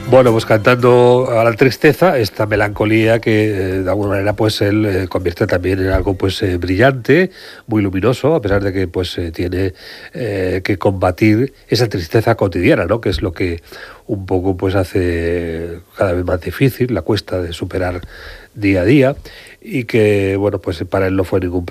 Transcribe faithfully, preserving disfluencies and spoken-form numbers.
Bueno, pues cantando a la tristeza, esta melancolía que eh, de alguna manera pues él eh, convierte también en algo pues eh, brillante, muy luminoso, a pesar de que pues eh, tiene eh, que combatir esa tristeza cotidiana, ¿no? Que es lo que un poco pues hace cada vez más difícil, la cuesta de superar día a día, y que bueno, pues para él no fue ningún